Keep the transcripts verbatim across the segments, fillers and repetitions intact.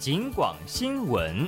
警广新闻。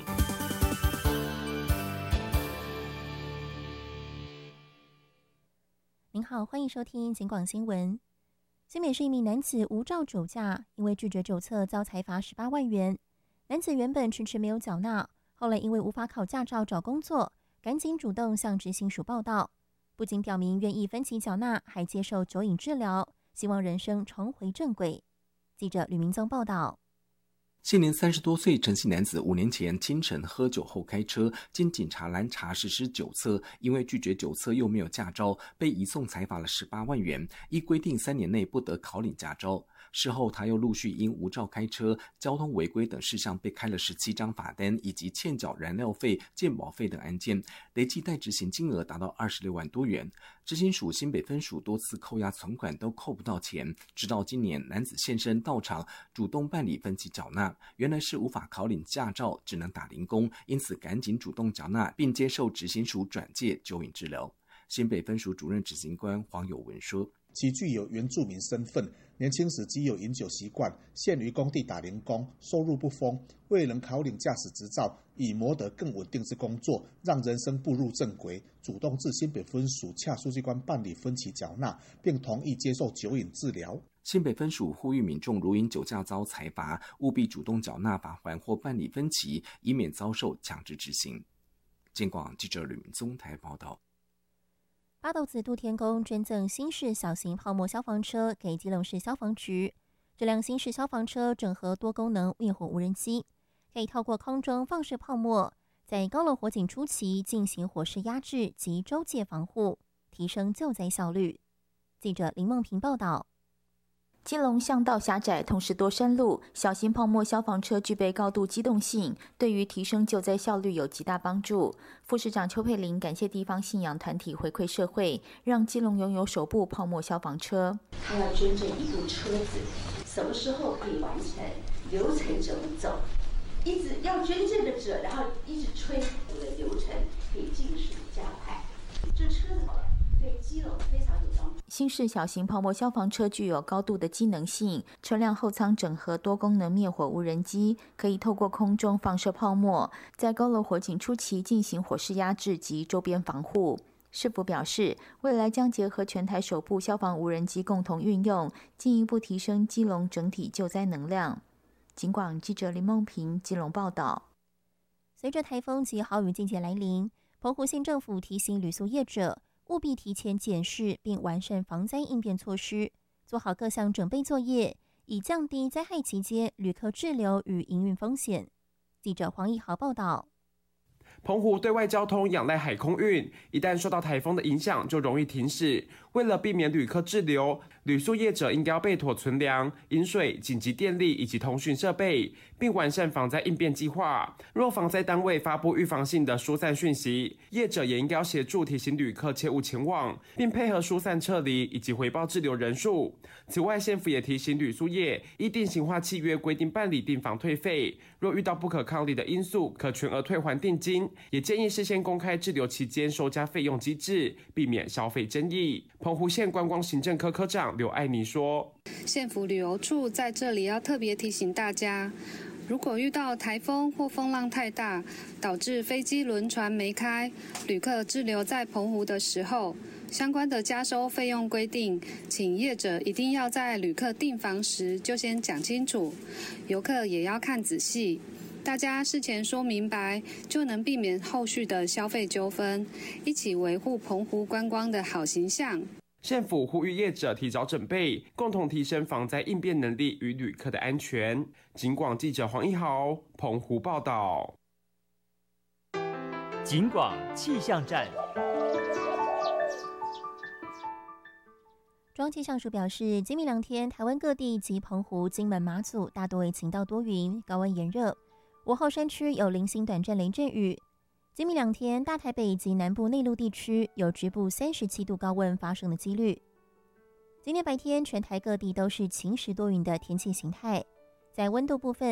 您好，欢迎收听警广新闻。新北市一名男子无照酒驾，因为拒绝酒测遭裁罚十八万元。男子原本迟迟没有缴纳，后来因为无法考驾照找工作，赶紧主动向执行署报到。不仅表明愿意分期缴纳，还接受酒瘾治疗，希望人生重回正轨。记者吕明宗报道。 现年三十多岁陈姓男子五年前清晨喝酒后开车，经警察拦查实施酒测，因为拒绝酒测又没有驾照，被移送裁罚了十八万元，依规定三年内不得考领驾照。事后他又陆续因无照开车、交通违规等事项被开了十七张罚单，以及欠缴燃料费、健保费等案件，累计待执行金额达到二十六万多元。执行署新北分署多次扣押存款都扣不到钱，直到今年男子现身到场，主动办理分期缴纳，原来是无法考领驾照，只能打零工，因此赶紧主动缴纳，并接受执行署转介酒瘾治疗。新北分署主任执行官黄友文说， 其具有原住民身份，年轻时即有饮酒习惯，现于工地打零工，收入不丰，未能考领驾驶执照，以谋得更稳定之工作，让人生步入正轨，主动至新北分署洽书机关办理分期缴纳，并同意接受酒瘾治疗。 新北分署呼吁民众如因酒驾遭裁罚，务必主动缴纳罚锾或办理分期，以免遭受强制执行。警广记者吕明宗台报道。 八斗子杜天宫捐赠新式小型泡沫消防车给基隆市消防局。这辆新式消防车整合多功能灭火无人机，可以透过空中放射泡沫，在高楼火警初期进行火势压制及周界防护，提升救灾效率。记者林梦平报道。 基隆巷道狭窄，同时多山路，小型泡沫消防车具备高度机动性，对于提升救灾效率有极大帮助。副市长邱佩玲感谢地方信仰团体回馈社会，让基隆拥有首部泡沫消防车。 他要捐赠一部车子，什么时候可以完成？流程怎么走？一直要捐赠的者，然后一直催我的流程可以尽速加快。这车子对基隆非常有帮助。 新式小型泡沫消防车具有高度的机能性，车辆后舱整合多功能灭火无人机，可以透过空中放射泡沫，在高楼火警初期进行火势压制及周边防护。市府表示，未来将结合全台首部消防无人机共同运用，进一步提升基隆整体救灾能量。警广记者林梦平基隆报道。 随着台风及豪雨季节来临，澎湖县政府提醒旅宿业者务必提前检视并完善防灾应变措施，做好各项准备作业，以降低灾害期间旅客滞留与营运风险。记者黄义豪报道。 澎湖对外交通仰赖海空运，一旦受到台风的影响，就容易停驶。为了避免旅客滞留，旅宿业者应该要备妥存粮、饮水、紧急电力以及通讯设备，并完善防灾应变计划。若防灾单位发布预防性的疏散讯息，业者也应该要协助提醒旅客切勿前往，并配合疏散撤离以及回报滞留人数。此外，县府也提醒旅宿业依定型化契约规定办理订房退费，若遇到不可抗力的因素，可全额退还定金。也建议事先公开滞留期间收加费用机制，避免消费争议。澎湖县观光行政科科长刘爱妮说， 县府旅游处在这里要特别提醒大家，如果遇到台风或风浪太大，导致飞机轮船没开，旅客滞留在澎湖的时候，相关的加收费用规定，请业者一定要在旅客订房时就先讲清楚，游客也要看仔细，大家事前说明白，就能避免后续的消费纠纷，一起维护澎湖观光的好形象。 县府呼吁业者提早准备，共同提升防灾应变能力与旅客的安全。警广记者黄一豪澎湖报道。 警广气象站。 中央气象署表示，今明两天台湾各地及澎湖、金门、马祖大多为晴到多云，高温炎热。午后山区有零星短暂雷阵雨。今明两天，大台北及南部内陆地区有局部三十七度高温发生的几率。今天白天，全台各地都是晴时多云的天气形态。在温度部分，